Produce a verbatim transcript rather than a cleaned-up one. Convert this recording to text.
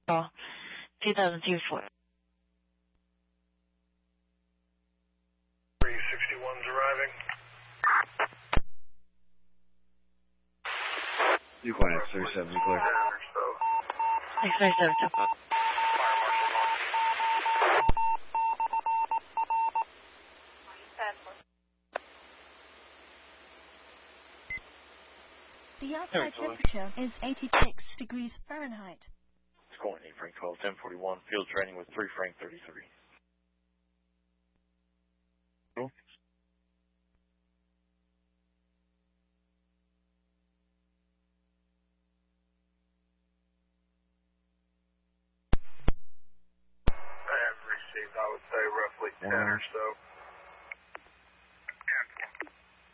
call. two thousand two Ford. three sixty-one's arriving. Yukon X thirty-seven, clear. X thirty-seven, two o'clock. The outside temperature is eighty-six degrees Fahrenheit. Scoring eight Frank twelve, ten forty-one, field training with three Frank thirty-three. Cool. I have received, I would say, roughly ten or so.